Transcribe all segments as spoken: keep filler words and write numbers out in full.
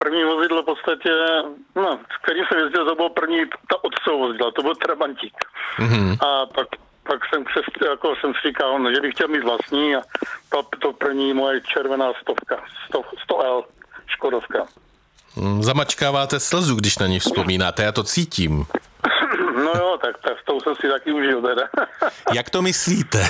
první vozidlo v podstatě, no, s kterým jsem jezdil, to bylo první ta otcová vozidla, to byl Trabantík. Mm-hmm. A pak, pak jsem, přes, jako jsem si říkal, no, že bych chtěl mít vlastní a to, to první moje červená stovka, sto, sto L, Škodovka. Mm, zamačkáváte slzu, když na ní vzpomínáte, já to cítím. No jo, tak, tak s tou jsem si taky užil teda. Jak to myslíte?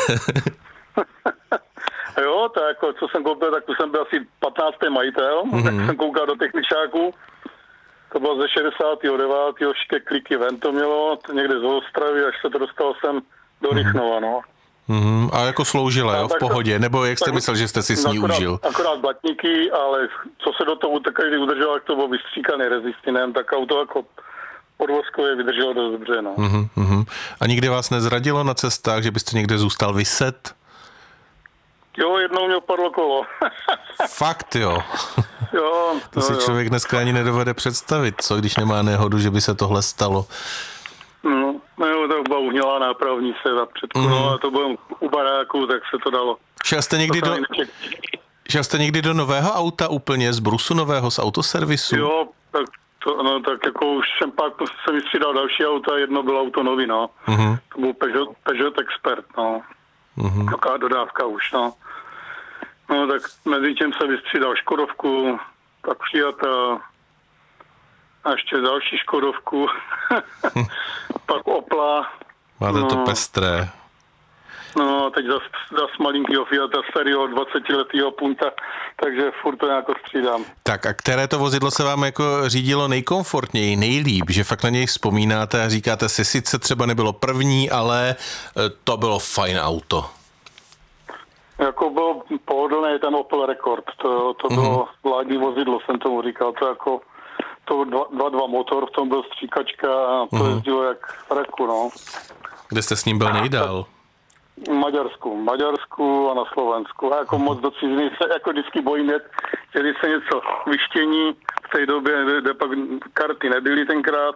Jo, tak jako, co jsem koupil, tak tu jsem byl asi patnáctý majitel, mm-hmm. tak jsem koukal do techničáků, to bylo ze šedesátého devátého ještě kliky ven to mělo, to někde z Ostravy, až se to dostal sem do mm-hmm. Rychnova, no. Mm-hmm. A jako sloužila, jo, v pohodě, to, nebo jak jste tak, myslel, že jste si s ní akorát, užil? Akorát blatníky, ale co se do toho tak každý udržel, jak to bylo vystříkaný rezistinem, tak auto jako podvozkově vydrželo dost dobře, no. Mm-hmm. A nikdy vás nezradilo na cestách, že byste někde zůstal viset? Jo, jednou mě opadlo kolo. Fakt jo. Jo. To no, si jo. člověk dneska ani nedovede představit, co když nemá nehodu, že by se tohle stalo. No, no jo, to byla uhnilá nápravnice za předku, mm. no a to bylo u baráku, tak se to dalo. Šel jste někdy, do, šel jste někdy do nového auta úplně, z brusu nového, z autoservisu? Jo, tak, to, no, tak jako už jsem pak jsem vystřídal další auta, jedno bylo auto nový, no. Mm. To byl Peugeot, Peugeot Expert, no. Mm. Taková dodávka už, no. No tak mezi tím se vystřídal Škodovku, pak Fiata, a ještě další Škodovku, pak Opla. Máte no, to pestré. No a teď zase zas malinkýho Fiata starého dvacetiletýho Punta, takže furt to nějak střídám. Tak a které to vozidlo se vám jako řídilo nejkomfortněji, nejlíp, že fakt na něj vzpomínáte a říkáte si, sice třeba nebylo první, ale to bylo fajn auto. Jako bylo pohodlné ten Opel Rekord, to, to bylo mm-hmm. vládní vozidlo, jsem tomu říkal, to jako to dva dva motor, v tom byl stříkačka a to mm-hmm. jezdilo jak v reku, no. Kde jste s ním byl nejdál? V Maďarsku, v Maďarsku a na Slovensku. A jako mm-hmm. moc do ciziny se jako vždycky bojím, že když se něco vyštění v té době, kde pak karty nebyly tenkrát.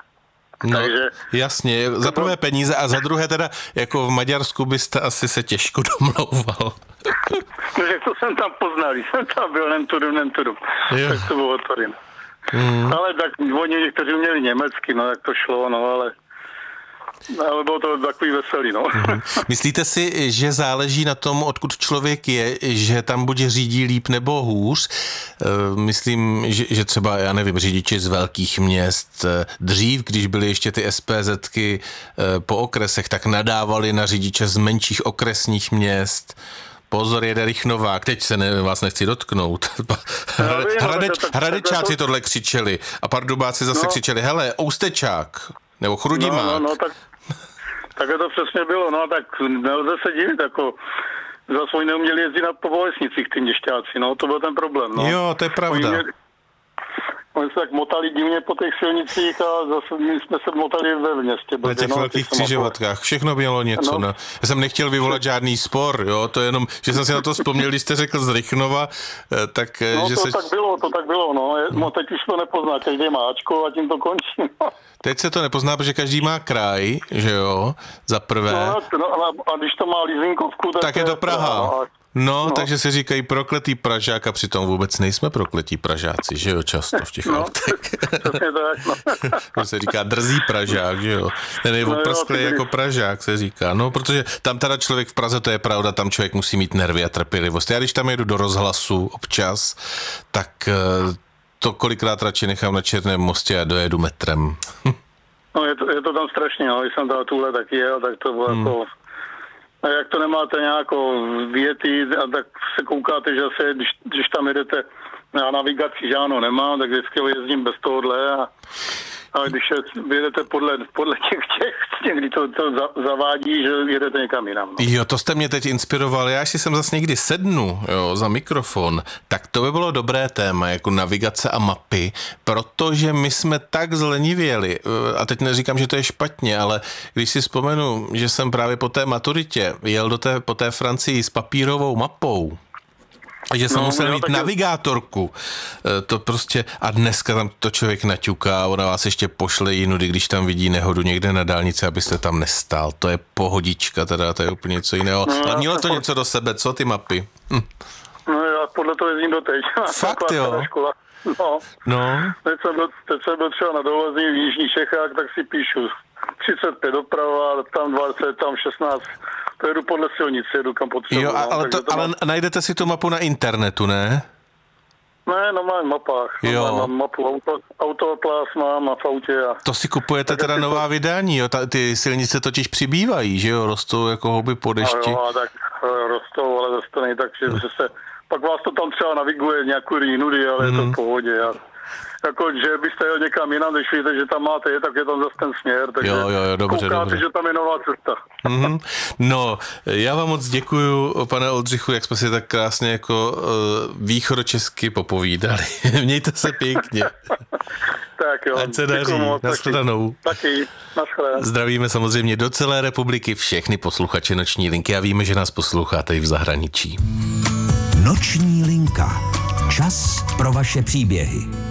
No, takže, jasně, za prvé peníze a za druhé teda, jako v Maďarsku byste asi se těžko domlouval. Takže to jsem tam poznal, jsem tam byl, nentudu, nentudu. Tak to bylo to. Mm. Ale tak oni někteří měli německy, no jak to šlo, no ale, ale bylo to takový veselý, no. Mm. Myslíte si, že záleží na tom, odkud člověk je, že tam buď řídí líp nebo hůř? Myslím, že, že třeba, já nevím, řidiči z velkých měst dřív, když byly ještě ty SPZky po okresech, tak nadávali na řidiče z menších okresních měst. Pozor, jede Rychnovák, teď se ne, vás nechci dotknout. Hradeč, hradečáci tohle křičeli a pardubáci zase no. křičeli, hele, Oustečák, nebo Chrudimák. No, no, no, tak, tak to přesně bylo, no, tak nelze se divit, jako za svoj neuměli jezdit na povolesnicích ty měšťáci, no, to byl ten problém, no. Jo, to je pravda. Oni, oni se tak motali divně po těch silnicích a zase my jsme se motali ve městě. Na těch no, velkých křižovatkách. Všechno mělo něco. No. No. Já jsem nechtěl vyvolat žádný spor, jo, to jenom, že jsem si na to vzpomněl, když jste řekl z Rychnova, tak... No že to se... tak bylo, to tak bylo, no. no teď už to nepozná, každý má Ačko a tím to končí, no. Teď se to nepozná, protože každý má kraj, že jo, za prvé. No, no a když to má leasingovku, tak, tak je to Praha. No, No, no, takže si říkají prokletý Pražák a přitom vůbec nejsme prokletí Pražáci, že jo, často v těch no, autech. Přesně tak, no. To se říká drzý Pražák, že jo. Ten je no oprsklý jako Pražák, se říká. No, protože tam teda člověk v Praze, to je pravda, tam člověk musí mít nervy a trpělivost. Já když tam jedu do Rozhlasu občas, tak to kolikrát radši nechám na Černém mostě a dojedu metrem. No, je to, je to tam strašně, no, když jsem tam tuhle taky jel, tak to bylo hmm. jako... A jak to nemáte nějakou věty, a tak se koukáte, že se, když, když tam jedete na navigaci, že ano, nemám, tak vždycky jezdím bez tohohle a, a když jedete podle, podle těch těch, kdy to, to zavádí, že jedete někam jinam. No. Jo, to jste mě teď inspiroval. Já si jsem zase někdy sednu, jo, za mikrofon, tak to by bylo dobré téma, jako navigace a mapy, protože my jsme tak zlenivěli, a teď neříkám, že to je špatně, ale když si vzpomenu, že jsem právě po té maturitě jel do té, po té Francii s papírovou mapou, a že jsem no, musel mít navigátorku, to prostě, a dneska tam to člověk naťuká, ona vás ještě pošle jinudy, když tam vidí nehodu někde na dálnici, abyste tam nestál, to je pohodička, teda to je úplně něco jiného, no, ale mělo to něco do sebe, co ty mapy? Hm. No já podle toho jezdím doteď. Fakt jo? No. No. Teď jsem byl, teď jsem byl třeba na dovolený v Jižních Čechách, tak si píšu třicet pět doprava, tam dvacet, tam šestnáct. To jedu podle silnice, jedu kam potřebuji. Jo, ale, to, to ale mám... najdete si tu mapu na internetu, ne? Ne, no mám mapách. No, Jo. mám mapu, auto, autoatlas mám a v autě. A... To si kupujete tak teda nová to... vydání, jo? Ta, ty silnice totiž přibývají, že jo? Rostou jako houby po dešti. No jo, a tak rostou, ale zase to nej tak, že, že se... Pak vás to tam třeba naviguje nějakou nudy, ale mm. je to v pohodě. Já... Jako, že byste jel někam jinam, když víte, že tam máte je, tak je tam zase ten směr, takže jo, jo, jo, dobře, koukáte, dobře. že tam je nová cesta. Mm-hmm. No, já vám moc děkuju, pane Oldřichu, jak jsme si tak krásně jako uh, východočesky popovídali. Mějte se pěkně. Tak jo. Ať se daří, nashledanou. Taky, nashledanou. Zdravíme samozřejmě do celé republiky všechny posluchače Noční linky a víme, že nás posloucháte i v zahraničí. Noční linka. Čas pro vaše příběhy.